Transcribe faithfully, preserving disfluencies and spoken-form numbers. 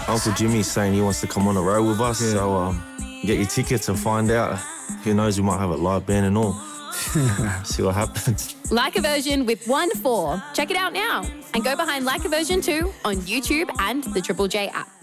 Uncle Jimmy's saying he wants to come on the road with us. Yeah. So um, get your tickets and find out. Who knows, we might have a live band and all. See what happens. Like a Version with one four. Check it out now. And go behind Like a Version two on YouTube and the Triple J app.